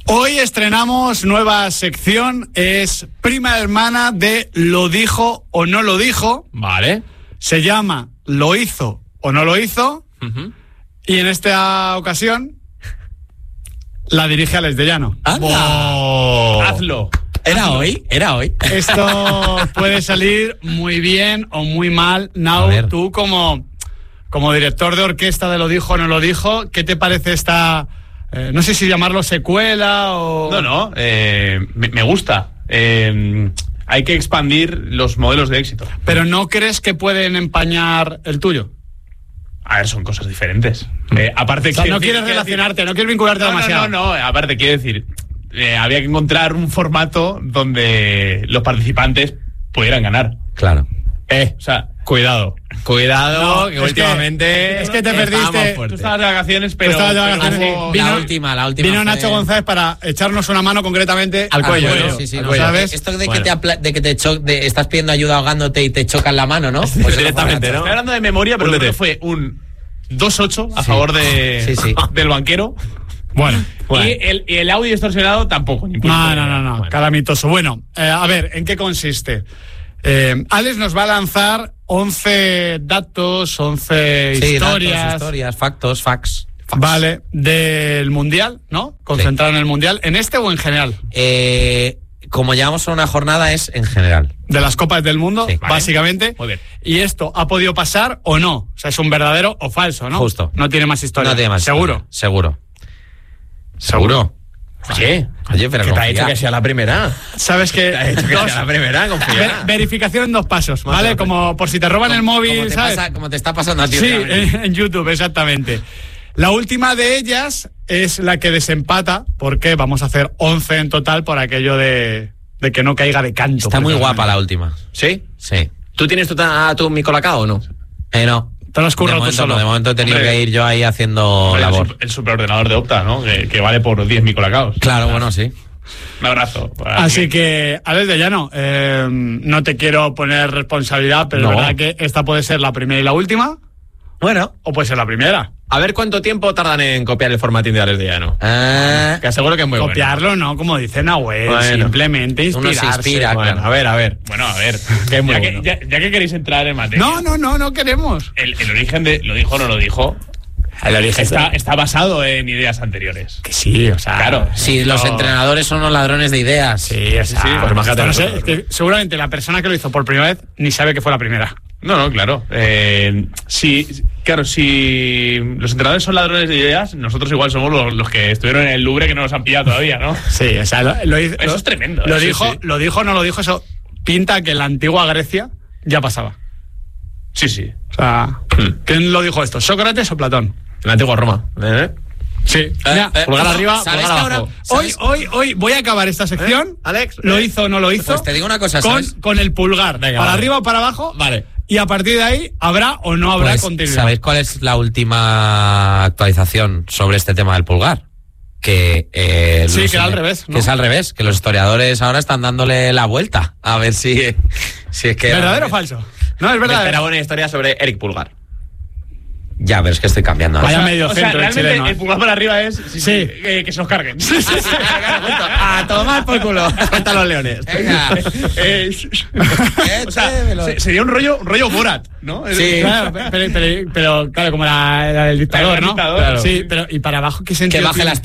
Hoy estrenamos nueva sección, es prima hermana de Lo dijo o no lo dijo. Vale. Se llama Lo hizo o no lo hizo. Y en esta ocasión la dirige Alex de Llano. Hazlo. ¿Era hoy? Esto puede salir muy bien o muy mal. Nau, tú como director de orquesta de Lo dijo o no lo dijo, ¿qué te parece esta, no sé si llamarlo secuela o...? No, me gusta. Hay que expandir los modelos de éxito. ¿Pero no crees que pueden empañar el tuyo? A ver, son cosas diferentes. Aparte, o sea, no quieres relacionarte, no quieres vincularte demasiado. No, aparte quiero decir, había que encontrar un formato donde los participantes pudieran ganar. Claro. O sea, cuidado, no, que es últimamente es que te perdiste. Tú estabas de vacaciones, pero la última vino fue... Nacho González para echarnos una mano concretamente al cuello. Sí, al ¿no cuello. sabes? Esto de que te estás pidiendo ayuda ahogándote y te chocan la mano, ¿no? Pues directamente, ¿no? Estoy hablando de memoria, pero creo que fue un 2-8 a favor del banquero. Bueno. Y el audio distorsionado tampoco. No. Bueno. Calamitoso. Bueno, a ver, ¿en qué consiste? Alex nos va a lanzar 11 datos, 11 historias, facts. Vale, del Mundial, ¿no? Concentrado en el Mundial. ¿En este o en general? Como llevamos a una jornada, es en general. De las Copas del Mundo, básicamente. Muy bien. ¿Y esto ha podido pasar o no? O sea, es un verdadero o falso, ¿no? Justo. No tiene más historia. No tiene más ¿Seguro? Historia. Seguro. Oye, pero ¿qué te ha hecho que sea la primera? Sabes que ¿Te ha hecho que sea la primera? Confía. Verificación en 2 pasos, ¿vale? Como por si te roban el móvil, ¿sabes? Como te está pasando a ti. Sí, en YouTube, exactamente. La última de ellas es la que desempata, porque vamos a hacer 11 en total por aquello de que no caiga de canto. Está muy guapa la última. ¿Sí? Sí. ¿Tú tienes tu mi colacao o no? No. Te lo has currado tú solo. De momento he tenido que ir yo ahí haciendo labor. El superordenador de Opta, ¿no? Que vale por 10 micolacaos. Claro, bueno, sí. Un abrazo. Así que, Alex de Llano, no te quiero poner responsabilidad, pero es verdad que esta puede ser la primera y la última. Bueno. O puede ser la primera. A ver cuánto tiempo tardan en copiar el formatín de Alex de Llano. Que aseguro que es muy copiarlo, bueno. no, como dice Nahuel, simplemente inspirarse. Uno se inspira, bueno, claro. a ver. Bueno, a ver. Que es muy bueno. Ya que queréis entrar en materia. No queremos. El origen de Lo dijo o no lo dijo. El origen está basado en ideas anteriores. Que sí, o sea. Claro. Sí, los entrenadores son los ladrones de ideas. Sí. Pues imagínate. No sé, es que seguramente la persona que lo hizo por primera vez ni sabe que fue la primera. No, claro. Si los entrenadores son ladrones de ideas, nosotros igual somos los que estuvieron en el Louvre que no nos han pillado todavía, ¿no? Sí, o sea, eso es tremendo. Lo dijo o no lo dijo, eso pinta que en la antigua Grecia ya pasaba. Sí. O sea, ¿quién lo dijo esto? ¿Sócrates o Platón? En la antigua Roma. Sí. Mira, pulgar arriba, ¿sabes pulgar que abajo. Hoy voy a acabar esta sección. Alex. ¿Lo hizo o no lo hizo? Pues te digo una cosa, ¿sabes? Con el pulgar. Venga, para vale. arriba o para abajo. Vale. Y a partir de ahí, ¿habrá o no habrá Pues, continuidad? ¿sabéis cuál es la última actualización sobre este tema del pulgar? Que que era al revés, ¿no? Que es al revés, que los historiadores ahora están dándole la vuelta a ver si es que... ¿Verdadero o falso? No, es Me verdad. esperaba una historia sobre Eric Pulgar. Ya, pero es que estoy cambiando. Vaya medio O sea, centro el realmente chileno. el pulgar para arriba es que se los carguen. A tomar por culo. Cuenta los leones. Venga. O sea, sería un rollo Borat, ¿no? Sí. Claro, pero claro, como la del dictador, La del ¿no? dictador, Claro. claro. Sí, pero ¿y para abajo qué sentido Que baje tiene? las